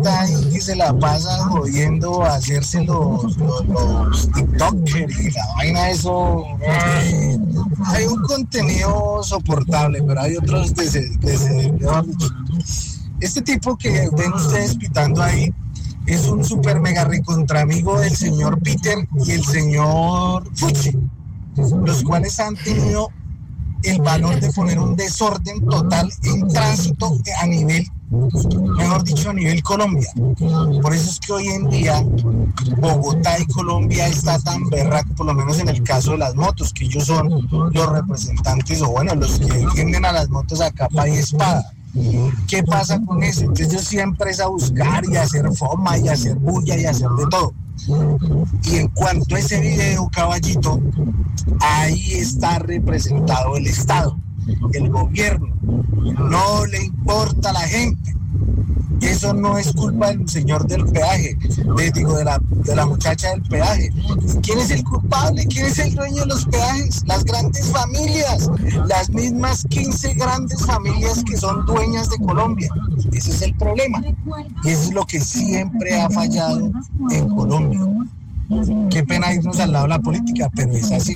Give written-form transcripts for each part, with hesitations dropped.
vuelta y se la pasa jodiendo a hacerse los TikTokers y la vaina, eso. Hay un contenido soportable, pero hay otros este tipo que ven ustedes pitando ahí es un super mega recontra amigo del señor Peter y el señor Fucci, los cuales han tenido el valor de poner un desorden total en tránsito a nivel, mejor dicho, a nivel Colombia. Por eso es que hoy en día Bogotá y Colombia está tan berraco, por lo menos en el caso de las motos, que ellos son los representantes, o bueno, los que defienden a las motos a capa y espada. ¿Qué pasa con eso? Entonces ellos siempre es a buscar y a hacer foma y a hacer bulla y a hacer de todo. Y en cuanto a ese video, caballito, ahí está representado el Estado, el gobierno. No le importa a la gente. Eso no es culpa del señor del peaje, de la muchacha del peaje. ¿Quién es el culpable? ¿Quién es el dueño de los peajes? Las grandes familias, las mismas 15 grandes familias que son dueñas de Colombia. Ese es el problema. Y eso es lo que siempre ha fallado en Colombia. Qué pena irnos al lado de la política, pero es así.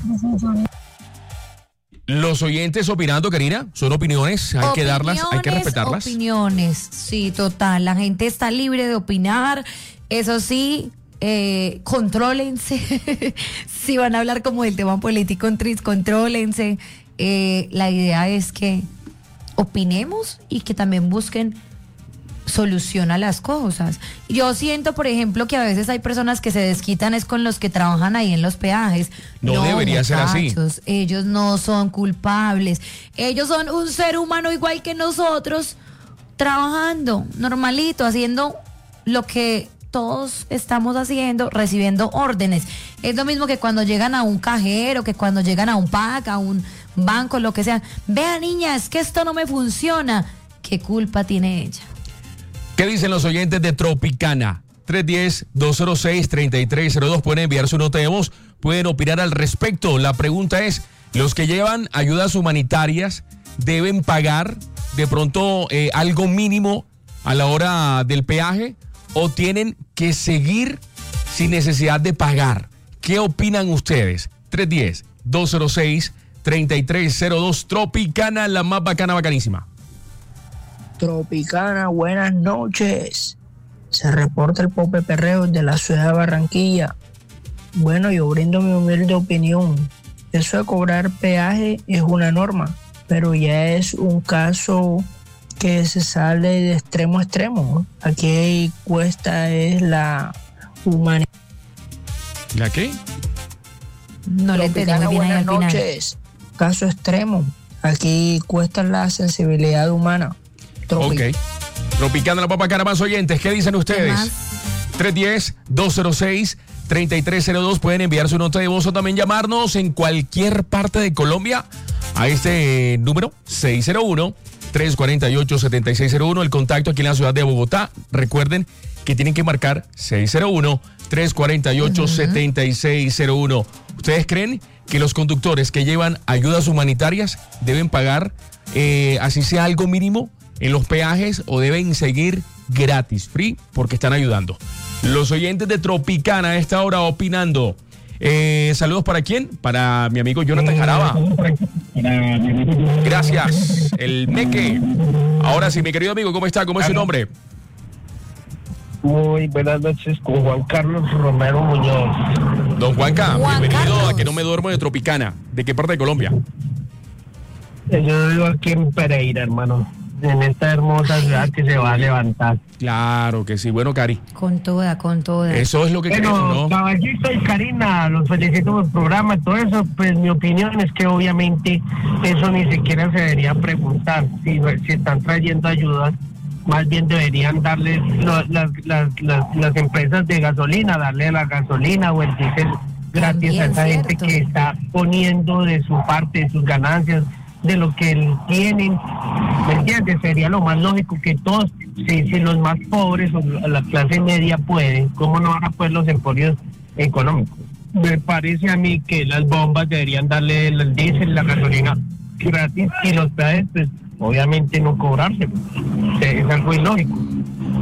Los oyentes opinando, Karina, son opiniones, hay que darlas, hay que respetarlas. Opiniones, sí, total. La gente está libre de opinar. Eso sí, contrólense. Si van a hablar como del tema político, contrólense. La idea es que opinemos y que también busquen solución a las cosas. Yo siento, por ejemplo, que a veces hay personas que se desquitan es con los que trabajan ahí en los peajes. No debería ser así. Ellos no son culpables. Ellos son un ser humano igual que nosotros, trabajando normalito, haciendo lo que todos estamos haciendo, recibiendo órdenes. Es lo mismo que cuando llegan a un cajero, que cuando llegan a un PAC, a un banco, lo que sea. Vea, niña, es que esto no me funciona. ¿Qué culpa tiene ella? ¿Qué dicen los oyentes de Tropicana? 310-206-3302. Pueden enviar su nota de voz, pueden opinar al respecto. La pregunta es, ¿los que llevan ayudas humanitarias deben pagar de pronto algo mínimo a la hora del peaje o tienen que seguir sin necesidad de pagar? ¿Qué opinan ustedes? 310-206-3302. Tropicana, la más bacana, bacanísima. Tropicana, buenas noches. Se reporta el Pope Perreo de la ciudad de Barranquilla. Bueno, yo brindo mi humilde opinión. Eso de cobrar peaje es una norma, pero ya es un caso que se sale de extremo a extremo. Aquí cuesta es la humanidad. ¿La qué? No le entendemos bien buenas al final. noches. Caso extremo. Aquí cuesta la sensibilidad humana. Ok. Tropicana, la papa cara, más oyentes. ¿Qué dicen ustedes? 310-206-3302. Pueden enviar su nota de voz o también llamarnos en cualquier parte de Colombia a este número 601-348-7601. El contacto aquí en la ciudad de Bogotá. Recuerden que tienen que marcar 601-348-7601. ¿Ustedes creen que los conductores que llevan ayudas humanitarias deben pagar, así sea algo mínimo, en los peajes o deben seguir gratis, free, porque están ayudando? Los oyentes de Tropicana a esta hora opinando. Saludos para quién? Para mi amigo Jonathan Jaraba. Gracias, el Meque. Ahora sí, mi querido amigo, ¿cómo está? ¿Cómo es su nombre? Muy buenas noches, con Juan Carlos Romero Muñoz. Don Juanca, bienvenido a Que No Me Duermo de Tropicana. ¿De qué parte de Colombia? Yo vivo aquí en Pereira, hermano, en esta hermosa ciudad que se va a levantar. Claro que sí, bueno, Cari. Con toda. Eso es lo que queremos, ¿no? Caballito y Karina, los felicito por el programa, todo eso. Pues mi opinión es que obviamente eso ni siquiera se debería preguntar. Si están trayendo ayudas, más bien deberían darles las empresas de gasolina, darle la gasolina o el diésel gratis a esa gente que está poniendo de su parte, de sus ganancias, de lo que tienen. ¿Me entiendes? Sería lo más lógico que todos, si los más pobres o la clase media pueden, ¿cómo no van a poder los emporios económicos? Me parece a mí que las bombas deberían darle el diésel, la gasolina gratis, y los peajes, pues obviamente no cobrarse. Es algo ilógico.